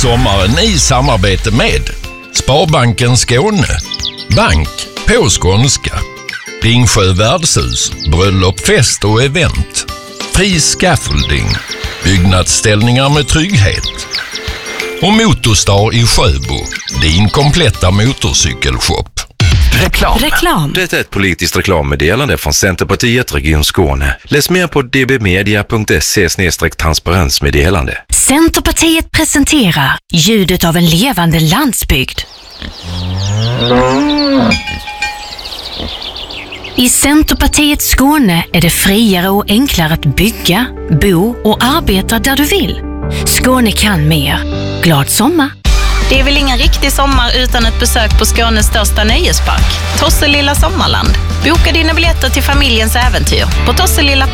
sommaren i samarbete med Sparbanken Skåne, bank på skånska, Ringsjö värdshus, bröllop, fest och event, Fri Scaffolding, byggnadsställningar med trygghet och Motorstar i Sjöbo, din kompletta motorcykelshop. Reklam. Det är ett politiskt reklammeddelande från Centerpartiet Region Skåne. Läs mer på dbmedia.se/transparensmeddelande. Centerpartiet presenterar ljudet av en levande landsbygd. I Centerpartiet Skåne är det friare och enklare att bygga, bo och arbeta där du vill. Skåne kan mer. Glad sommar! Det är väl ingen riktig sommar utan ett besök på Skånes största nöjespark, Tosselilla Sommarland. Boka dina biljetter till familjens äventyr på Tosselilla.